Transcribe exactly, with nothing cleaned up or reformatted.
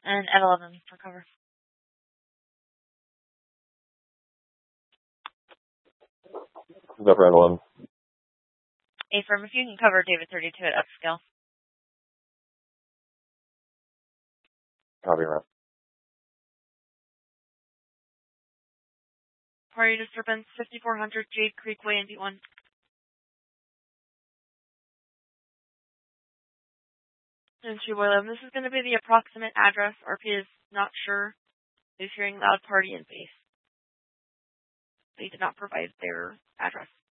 And F eleven for cover. Go for F eleven. Affirm, if you can cover David thirty-two at upscale. Copy, Rob. Party disturbance, fifty-four hundred Jade Creek Way, N D one. And Shoeboy eleven, this is going to be the approximate address. R P is not sure. He's hearing loud party and bass. They did not provide their address.